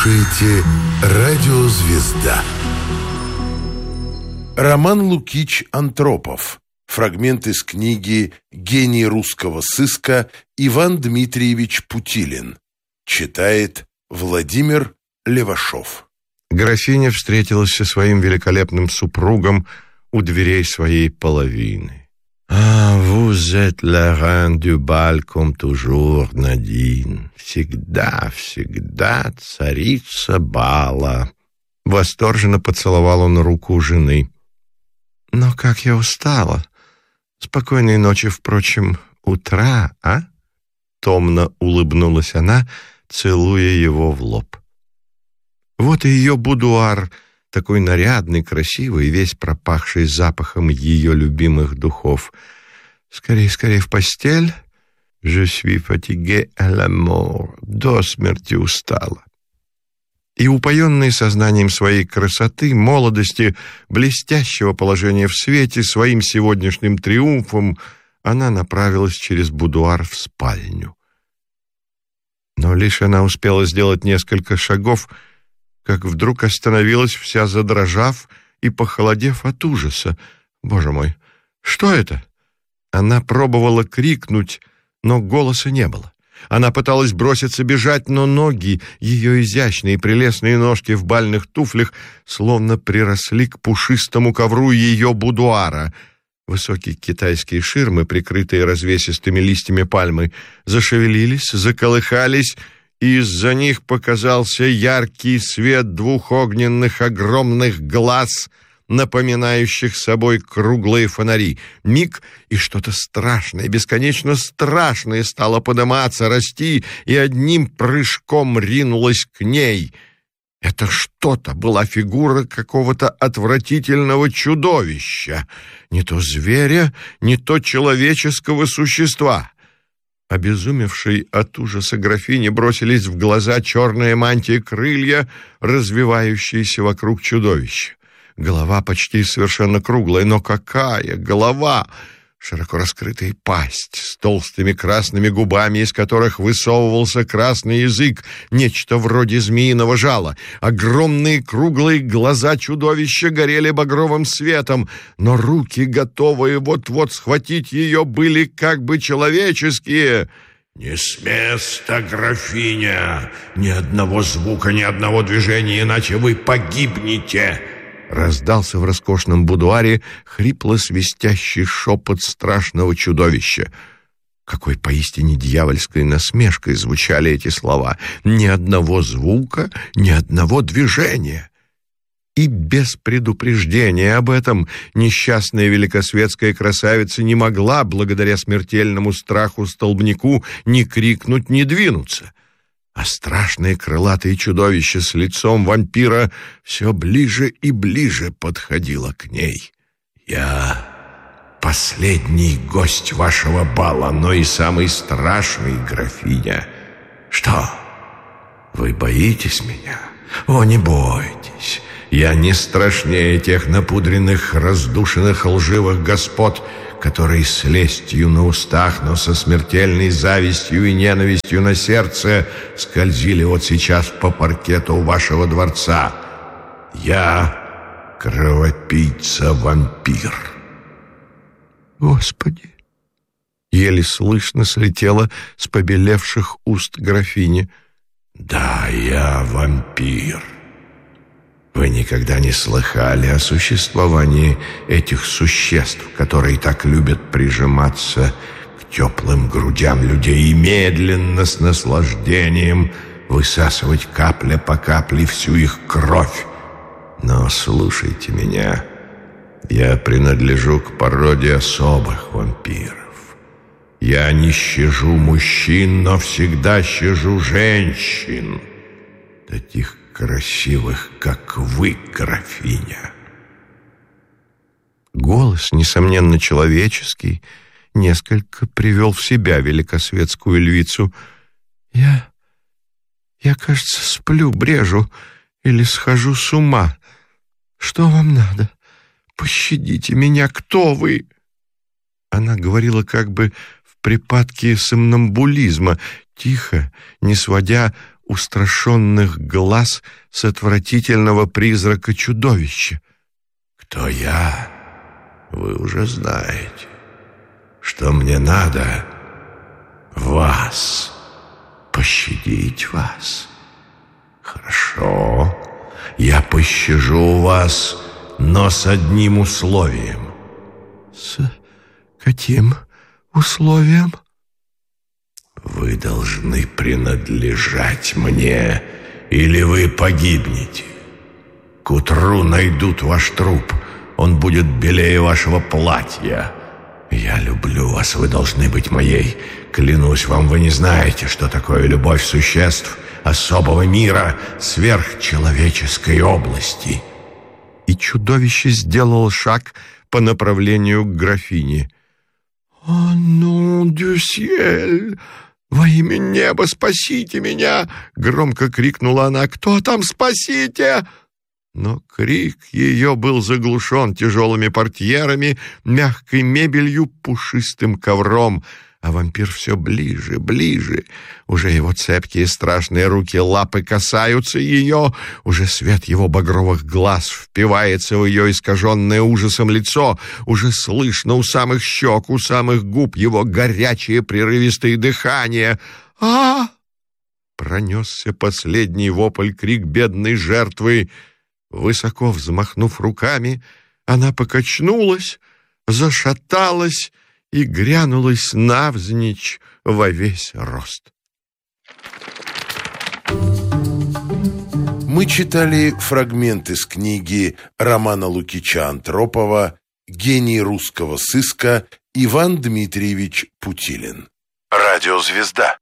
слушаете «Радио Звезда». Роман Лукич Антропов. Фрагмент из книги «Гений русского сыска» Иван Дмитриевич Путилин. Читает Владимир Левашов. Графиня встретилась со своим великолепным супругом у дверей своей половины. «Ah, vous êtes la reine du bal, comme toujours, Надин. Всегда, всегда царица бала». Восторженно поцеловал он руку жены. «Но как я устала! Спокойной ночи, впрочем, утра, а?» Томно улыбнулась она, целуя его в лоб. Вот и ее будуар, такой нарядный, красивый, весь пропахший запахом ее любимых духов. «Скорей, скорей в постель. Je suis fatigué à la mort. До смерти устала». И, упоенная сознанием своей красоты, молодости, блестящего положения в свете, своим сегодняшним триумфом, она направилась через будуар в спальню. Но лишь она успела сделать несколько шагов, как вдруг остановилась, вся задрожав и похолодев от ужаса. «Боже мой, что это?» Она пробовала крикнуть, но голоса не было. Она пыталась броситься бежать, но ноги, ее изящные прелестные ножки в бальных туфлях, словно приросли к пушистому ковру ее будуара. Высокие китайские ширмы, прикрытые развесистыми листьями пальмы, зашевелились, заколыхались, и из-за них показался яркий свет двух огненных огромных глаз, напоминающих собой круглые фонари. Миг, и что-то страшное, бесконечно страшное стало подниматься, расти, и одним прыжком ринулось к ней. Это что-то была фигура какого-то отвратительного чудовища, не то зверя, не то человеческого существа. Обезумевшей от ужаса графине бросились в глаза черная мантия крылья, развивающиеся вокруг чудовища. Голова почти совершенно круглая, но какая голова! Широко раскрытая пасть с толстыми красными губами, из которых высовывался красный язык, нечто вроде змеиного жала. Огромные круглые глаза чудовища горели багровым светом, но руки, готовые вот-вот схватить ее, были как бы человеческие. «Не с места, графиня! Ни одного звука, ни одного движения, иначе вы погибнете!» Раздался в роскошном будуаре хрипло-свистящий шепот страшного чудовища. Какой поистине дьявольской насмешкой звучали эти слова. Ни одного звука, ни одного движения. И без предупреждения об этом несчастная великосветская красавица не могла, благодаря смертельному страху столбняку, ни крикнуть, ни двинуться. А страшное крылатое чудовище с лицом вампира все ближе и ближе подходило к ней. «Я последний гость вашего бала, но и самый страшный, графиня. Что, вы боитесь меня? О, не бойтесь. Я не страшнее тех напудренных, раздушенных, лживых господ, которые с лестью на устах, но со смертельной завистью и ненавистью на сердце скользили вот сейчас по паркету вашего дворца. Я кровопийца-вампир». «Господи!» Еле слышно слетело с побелевших уст графини. «Да, я вампир. Вы никогда не слыхали о существовании этих существ, которые так любят прижиматься к теплым грудям людей и медленно, с наслаждением высасывать капля по капле всю их кровь? Но слушайте меня, я принадлежу к породе особых вампиров. Я не щажу мужчин, но всегда щажу женщин, таких красивых, как вы, графиня». Голос, несомненно, человеческий, несколько привел в себя великосветскую львицу. Я, кажется, сплю, брежу или схожу с ума. Что вам надо? Пощадите меня, кто вы?» Она говорила как бы в припадке сомнамбулизма, тихо, не сводя устрашенных глаз с отвратительного призрака чудовища. «Кто я? Вы уже знаете. Что мне надо? Вас. Пощадить вас. Хорошо, я пощажу вас, но с одним условием». «С каким условием?» «Вы должны принадлежать мне, или вы погибнете. К утру найдут ваш труп, он будет белее вашего платья. Я люблю вас, вы должны быть моей. Клянусь вам, вы не знаете, что такое любовь существ особого мира, сверхчеловеческой области». И чудовище сделало шаг по направлению к графине. «О, нон дю сьель! Во имя неба спасите меня!» — громко крикнула она. «Кто там, спасите!» Но крик ее был заглушен тяжелыми портьерами, мягкой мебелью, пушистым ковром. А вампир все ближе, ближе. Уже его цепкие страшные руки-лапы касаются ее. Уже свет его багровых глаз впивается в ее искаженное ужасом лицо. Уже слышно у самых щек, у самых губ его горячее прерывистое дыхание. «А!» Пронесся последний вопль, крик бедной жертвы. Высоко взмахнув руками, она покачнулась, зашаталась и грянулась навзничь во весь рост. Мы читали фрагмент из книги Романа Лукича Антропова «Гений русского сыска» Иван Дмитриевич Путилин. Радиозвезда.